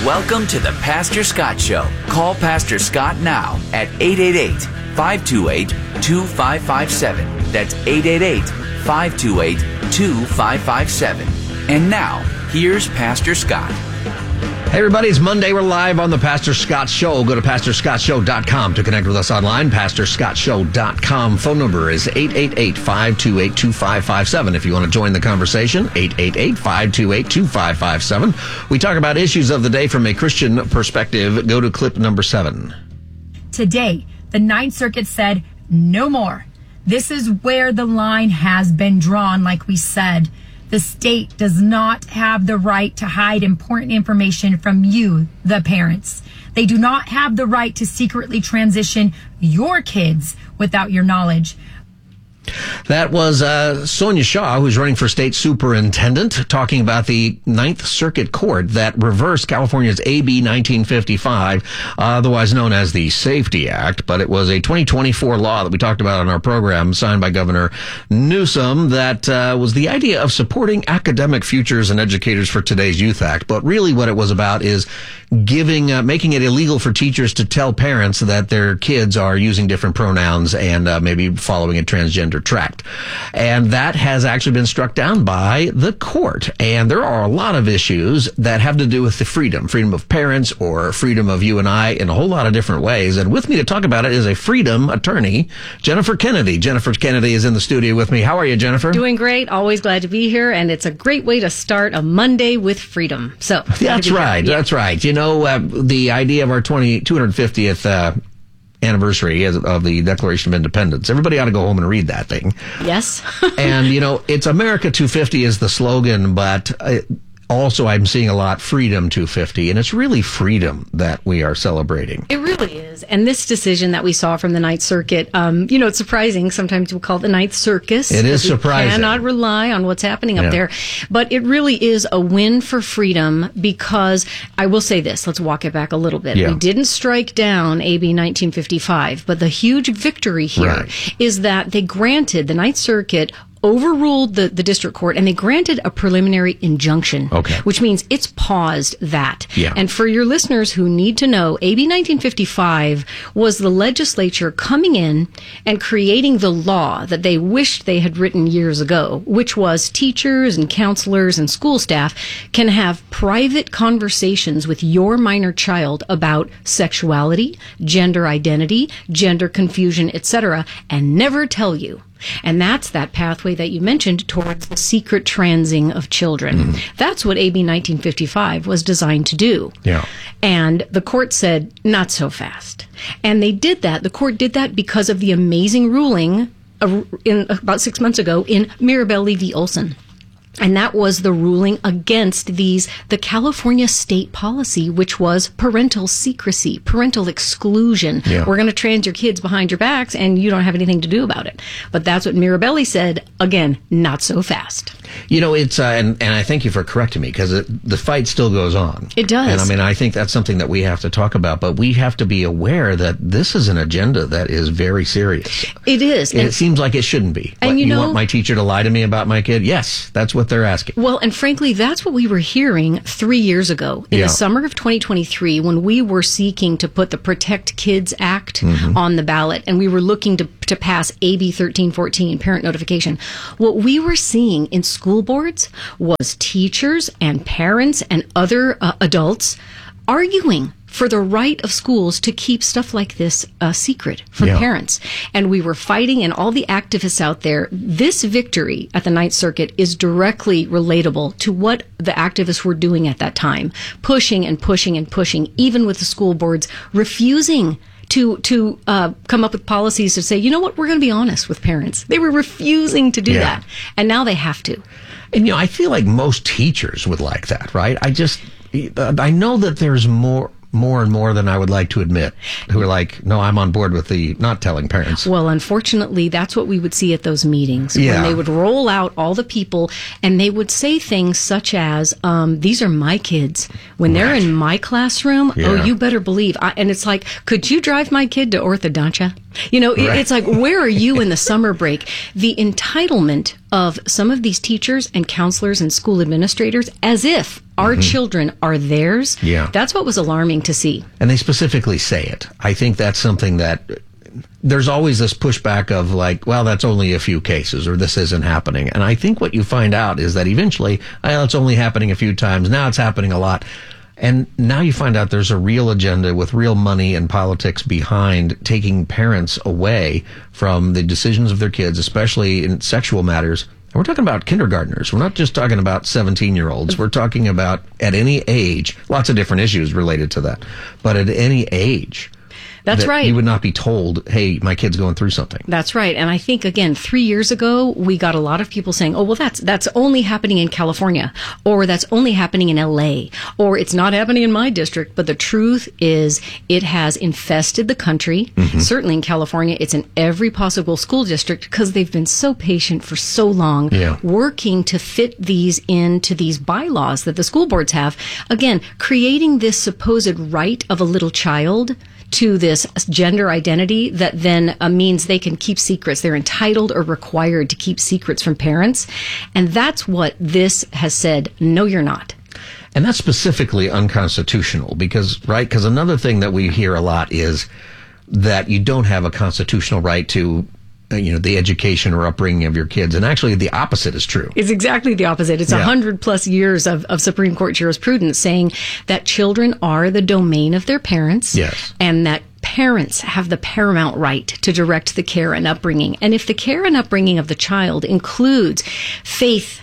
Welcome to the Pastor Scott Show. Call Pastor Scott now at 888-528-2557. That's 888-528-2557. And now, here's Pastor Scott. Hey everybody, it's Monday. We're live on the Pastor Scott Show. Go to PastorScottShow.com to connect with us online. PastorScottShow.com. Phone number is 888-528-2557. If you want to join the conversation, 888-528-2557. We talk about issues of the day from a Christian perspective. Go to clip number 7. Today, the Ninth Circuit said no more. This is where the line has been drawn, like we said. The state does not have the right to hide important information from you, the parents. They do not have the right to secretly transition your kids without your knowledge. That was Sonia Shaw, who's running for state superintendent, talking about the Ninth Circuit Court that reversed California's AB 1955, otherwise known as the Safety Act. But it was a 2024 law that we talked about on our program, signed by Governor Newsom, that was the idea of supporting academic futures and educators for today's Youth Act. But really what it was about is making it illegal for teachers to tell parents that their kids are using different pronouns and maybe following a transgender tract. And that has actually been struck down by the court. And there are a lot of issues that have to do with the freedom of parents or freedom of you and I in a whole lot of different ways. And with me to talk about it is a freedom attorney, Jennifer Kennedy. Jennifer Kennedy is in the studio with me. How are you, Jennifer? Doing great. Always glad to be here. And it's a great way to start a Monday with freedom. So that's right. Yeah. That's right. You know, the idea of our 250th anniversary of the Declaration of Independence. Everybody ought to go home and read that thing. Yes. And, you know, it's America 250 is the slogan, but also I'm seeing a lot Freedom 250, and it's really freedom that we are celebrating. It really is. And this decision that we saw from the Ninth Circuit, you know, it's surprising. Sometimes we'll call it the Ninth Circus. It is surprising. We cannot rely on what's happening up there. But it really is a win for freedom because I will say this. Let's walk it back a little bit. Yeah. We didn't strike down AB 1955, but the huge victory here is that they granted, the Ninth Circuit overruled the district court, and they granted a preliminary injunction, which means it's paused that. Yeah. And for your listeners who need to know, AB 1955 was the legislature coming in and creating the law that they wished they had written years ago, which was teachers and counselors and school staff can have private conversations with your minor child about sexuality, gender identity, gender confusion, etc., and never tell you. And that's that pathway that you mentioned towards the secret transing of children. Mm-hmm. That's what AB 1955 was designed to do. Yeah. And the court said, not so fast. And they did that. The court did that because of the amazing ruling in about 6 months ago in Mirabelli v. Olson. And that was the ruling against the California state policy, which was parental secrecy, parental exclusion. Yeah. We're going to trans your kids behind your backs, and you don't have anything to do about it. But that's what Mirabelli said. Again, not so fast. You know, it's and I thank you for correcting me, because the fight still goes on. It does. And I mean, I think that's something that we have to talk about, but we have to be aware that this is an agenda that is very serious. It is. And it seems like it shouldn't be. And you want my teacher to lie to me about my kid? Yes, that's what they're asking. Well, and frankly, that's what we were hearing 3 years ago in the summer of 2023 when we were seeking to put the Protect Kids Act on the ballot, and we were looking to pass AB 1314, parent notification. What we were seeing in school boards was teachers and parents and other adults arguing for the right of schools to keep stuff like this secret from parents. And we were fighting, and all the activists out there, this victory at the Ninth Circuit is directly relatable to what the activists were doing at that time, pushing and pushing and pushing, even with the school boards refusing to come up with policies to say, you know what, we're going to be honest with parents. They were refusing to do that. And now they have to. And, you know, I feel like most teachers would like that, right? I know that there's more and more than I would like to admit, who are like, no, I'm on board with the not telling parents. Well, unfortunately, that's what we would see at those meetings when they would roll out all the people and they would say things such as, these are my kids. When they're in my classroom, oh, you better believe. And it's like, could you drive my kid to orthodontia? It's like, where are you in the summer break? The entitlement of some of these teachers and counselors and school administrators as if our children are theirs. Yeah. That's what was alarming to see. And they specifically say it. I think that's something that there's always this pushback of like, well, that's only a few cases or this isn't happening. And I think what you find out is that eventually, it's only happening a few times. Now it's happening a lot. And now you find out there's a real agenda with real money and politics behind taking parents away from the decisions of their kids, especially in sexual matters. And we're talking about kindergartners. We're not just talking about 17-year-olds. We're talking about at any age, lots of different issues related to that. But at any age. That's right. You would not be told, hey, my kid's going through something. That's right. And I think, again, 3 years ago, we got a lot of people saying, oh, well, that's only happening in California, or that's only happening in LA, or it's not happening in my district. But the truth is it has infested the country. Certainly in California, it's in every possible school district because they've been so patient for so long, working to fit these into these bylaws that the school boards have. Again, creating this supposed right of a little child to this gender identity that then means they can keep secrets. They're entitled or required to keep secrets from parents. And that's what this has said, no, you're not. And that's specifically unconstitutional because another thing that we hear a lot is that you don't have a constitutional right to the education or upbringing of your kids. And actually the opposite is true. It's exactly the opposite. It's 100+ years of Supreme Court jurisprudence saying that children are the domain of their parents. Yes. And that parents have the paramount right to direct the care and upbringing. And if the care and upbringing of the child includes faith,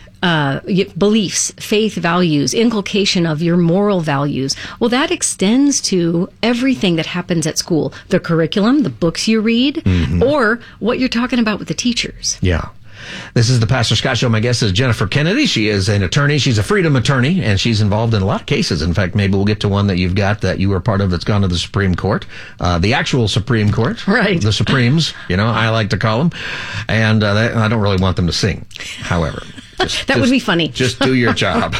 beliefs, faith, values, inculcation of your moral values, well, that extends to everything that happens at school. The curriculum, the books you read, or what you're talking about with the teachers. Yeah. This is the Pastor Scott Show. My guest is Jennifer Kennedy. She is an attorney. She's a freedom attorney, and she's involved in a lot of cases. In fact, maybe we'll get to one that you've got that you were part of that's gone to the Supreme Court, the actual Supreme Court. Right. The Supremes, I like to call them. And I don't really want them to sing, however. That would be funny. Just do your job.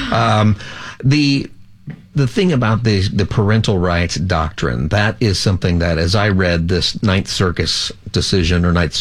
The thing about the parental rights doctrine, that is something that, as I read this Ninth Circuit decision,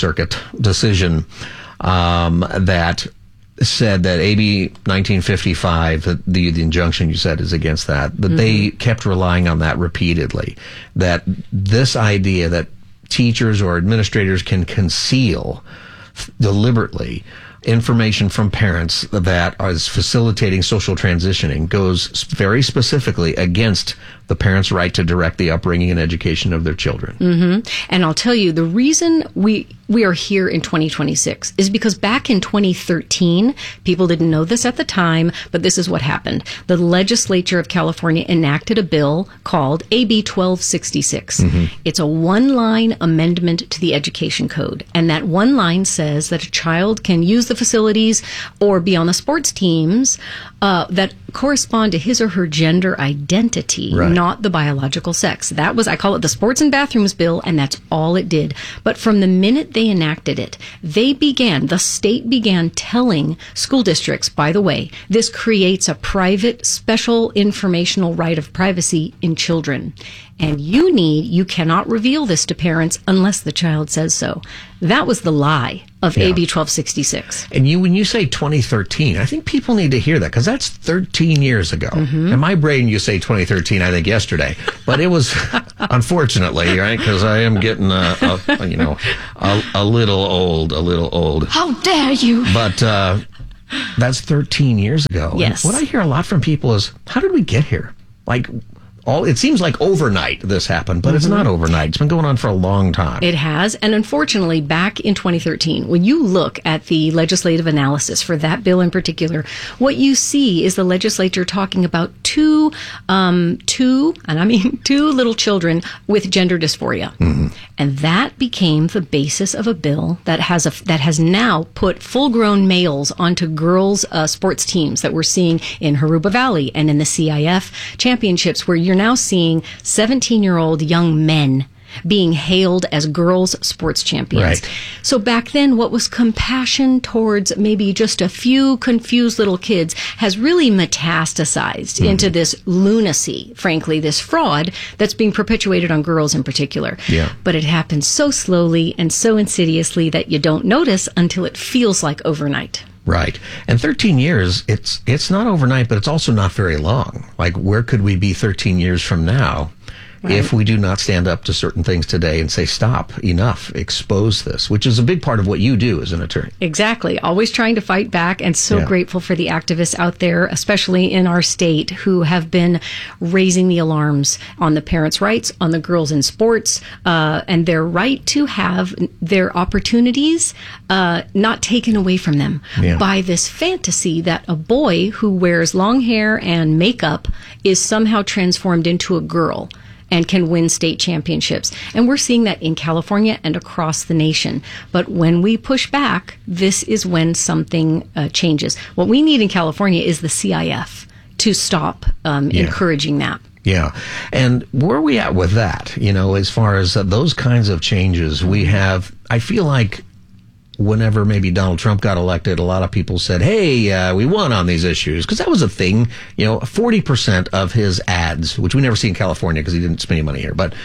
that said that AB 1955, the injunction you said is against that they kept relying on that repeatedly, that this idea that teachers or administrators can conceal deliberately information from parents that is facilitating social transitioning goes very specifically against the parents' right to direct the upbringing and education of their children. And I'll tell you, the reason we are here in 2026 is because back in 2013, people didn't know this at the time, but this is what happened. The legislature of California enacted a bill called AB 1266. It's a one-line amendment to the Education Code. And that one line says that a child can use the facilities or be on the sports teams that correspond to his or her gender identity, not the biological sex. That was, I call it the Sports and Bathrooms Bill, and that's all it did. But from the minute they enacted it, the state began telling school districts, by the way, this creates a private, special informational right of privacy in children. And you cannot reveal this to parents unless the child says so. That was the lie of AB 1266. And when you say 2013, I think people need to hear that because that's 13 years ago. In my brain, you say 2013, I think yesterday, but it was unfortunately, right? Because I am getting a little old. How dare you? But that's 13 years ago. Yes. And what I hear a lot from people is, how did we get here? It seems like overnight this happened, but it's not overnight. It's been going on for a long time. It has. And unfortunately, back in 2013, when you look at the legislative analysis for that bill in particular, what you see is the legislature talking about two little children with gender dysphoria. And that became the basis of a bill that has now put full-grown males onto girls' sports teams that we're seeing in Haruba Valley and in the CIF championships, where you're now seeing 17-year-old young men being hailed as girls' sports champions. Right. So back then, what was compassion towards maybe just a few confused little kids has really metastasized into this lunacy, frankly, this fraud that's being perpetuated on girls in particular. Yeah. But it happens so slowly and so insidiously that you don't notice until it feels like overnight. Right. And 13 years, it's not overnight, but it's also not very long. Like, where could we be 13 years from now if we do not stand up to certain things today and say, stop, enough, expose this, which is a big part of what you do as an attorney. Exactly. Always trying to fight back, and so grateful for the activists out there, especially in our state, who have been raising the alarms on the parents' rights, on the girls in sports, and their right to have their opportunities not taken away from them by this fantasy that a boy who wears long hair and makeup is somehow transformed into a girl and can win state championships. And we're seeing that in California and across the nation. But when we push back, this is when something changes. What we need in California is the CIF to stop encouraging that. Yeah. And where are we at with that? You know, as far as those kinds of changes, we have, I feel like, whenever maybe Donald Trump got elected, a lot of people said, hey, we won on these issues. Because that was a thing. You know, 40% of his ads, which we never see in California because he didn't spend any money here, but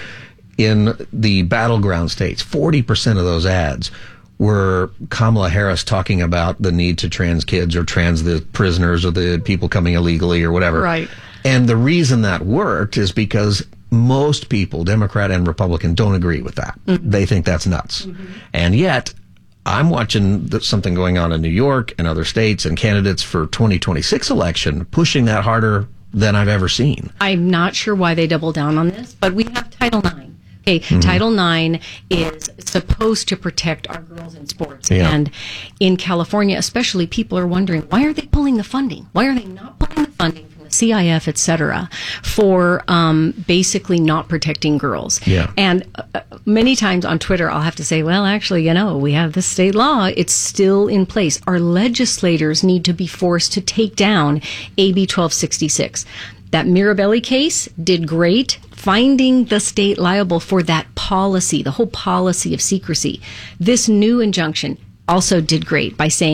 in the battleground states, 40% of those ads were Kamala Harris talking about the need to trans kids or trans the prisoners or the people coming illegally or whatever. Right. And the reason that worked is because most people, Democrat and Republican, don't agree with that. They think that's nuts. And yet, I'm watching something going on in New York and other states and candidates for 2026 election pushing that harder than I've ever seen. I'm not sure why they double down on this, but we have Title IX. Okay, Title IX is supposed to protect our girls in sports. And in California, especially, people are wondering, why are they pulling the funding? Why are they not pulling the funding from the CIF, et cetera, for basically not protecting girls? And many times on Twitter, I'll have to say, well, actually, you know, we have this state law. It's still in place. Our legislators need to be forced to take down AB 1266. That Mirabelli case did great, finding the state liable for that policy, the whole policy of secrecy. This new injunction also did great by saying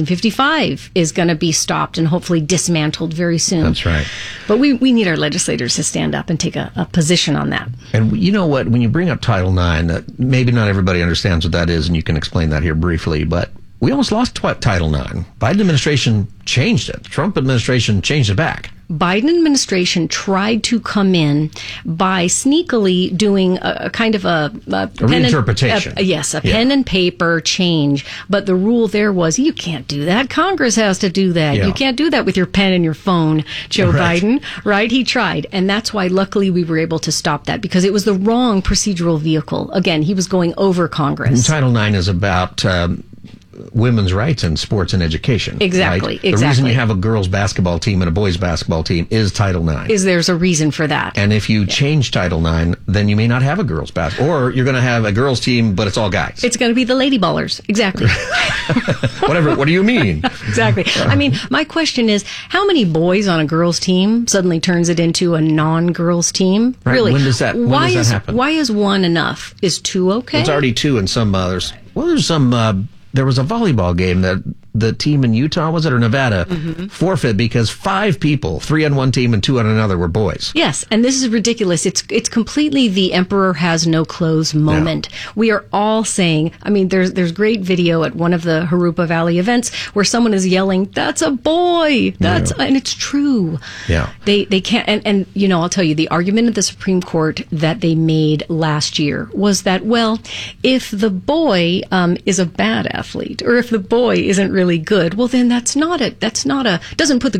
1955 is going to be stopped and hopefully dismantled very soon. That's right. But we need our legislators to stand up and take a position on that. And you know what? When you bring up Title IX, maybe not everybody understands what that is, and you can explain that here briefly, but we almost lost Title IX. Biden administration changed it. Trump administration changed it back. Biden administration tried to come in by sneakily doing a kind of a reinterpretation. Pen and paper change. But the rule there was, you can't do that. Congress has to do that. You can't do that with your pen and your phone, Joe Biden. Right? He tried. And that's why, luckily, we were able to stop that, because it was the wrong procedural vehicle. Again, he was going over Congress. And Title IX is about women's rights in sports and education. Exactly. Right? The reason you have a girls' basketball team and a boys' basketball team is Title IX. There's a reason for that. And if you change Title IX, then you may not have a girls' basketball. Or you're going to have a girls' team, but it's all guys. It's going to be the Lady Ballers. Exactly. Whatever. What do you mean? Exactly. I mean, my question is, how many boys on a girls' team suddenly turns it into a non-girls' team? Right. Really? When does that happen? Why is one enough? Is two okay? It's already two in some others. Well, there's some... there was a volleyball game that the team in Utah, was it, or Nevada, forfeit because 5 people, 3 on one team and 2 on another, were boys. Yes, and this is ridiculous. It's completely the emperor has no clothes moment. Yeah. We are all saying, I mean, there's great video at one of the Jurupa Valley events where someone is yelling, "That's a boy!" And it's true. Yeah, they can't. And you know, I'll tell you, the argument of the Supreme Court that they made last year was that, well, if the boy is a bad athlete, or if the boy isn't really good, well, then doesn't put the